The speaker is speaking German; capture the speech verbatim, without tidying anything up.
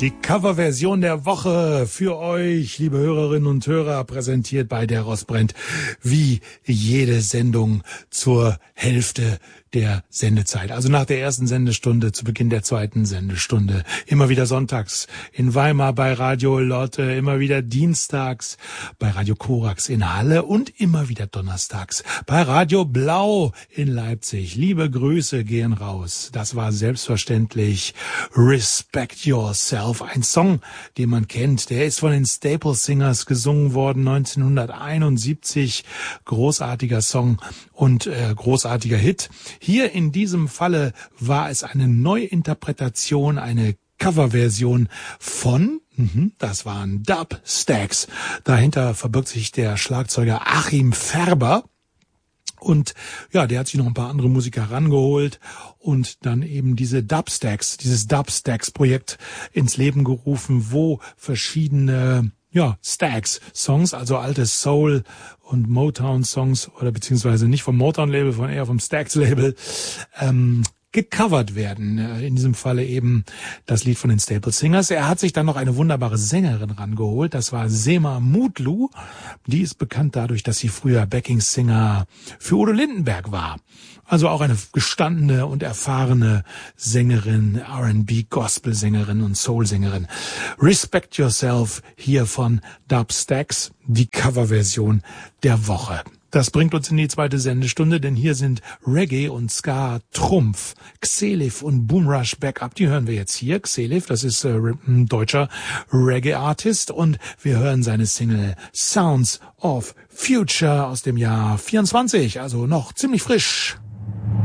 Die Coverversion der Woche für euch, liebe Hörerinnen und Hörer, präsentiert bei Der Rost brennt, wie jede Sendung zur Hälfte der Sendezeit. Also nach der ersten Sendestunde, zu Beginn der zweiten Sendestunde. Immer wieder sonntags in Weimar bei Radio Lotte, immer wieder dienstags bei Radio Korax in Halle und immer wieder donnerstags bei Radio Blau in Leipzig. Liebe Grüße gehen raus. Das war selbstverständlich Respect Yourself, ein Song, den man kennt. Der ist von den Staple Singers gesungen worden, neunzehnhunderteinundsiebzig. Großartiger Song und äh, großartiger Hit. Hier in diesem Falle war es eine Neuinterpretation, eine Coverversion von, das waren Dubstacks. Dahinter verbirgt sich der Schlagzeuger Achim Färber. Und ja, der hat sich noch ein paar andere Musiker rangeholt und dann eben diese Dubstacks, dieses Dubstacks-Projekt ins Leben gerufen, wo verschiedene ja, Stax Songs, also alte Soul und Motown Songs oder beziehungsweise nicht vom Motown Label, sondern eher vom Stax Label, ähm, gecovert werden. In diesem Falle eben das Lied von den Staple Singers. Er hat sich dann noch eine wunderbare Sängerin rangeholt. Das war Sema Mutlu. Die ist bekannt dadurch, dass sie früher Backing-Singer für Udo Lindenberg war. Also auch eine gestandene und erfahrene Sängerin, R and B, Gospel-Sängerin und Soul-Sängerin. Respect Yourself hier von Dubstacks, die Coverversion der Woche. Das bringt uns in die zweite Sendestunde, denn hier sind Reggae und Ska Trumpf, Xelif und Boomrush Backup. Die hören wir jetzt hier. Xelif, das ist äh, ein deutscher Reggae-Artist und wir hören seine Single Sounds of Future aus dem Jahr vierundzwanzig, also noch ziemlich frisch.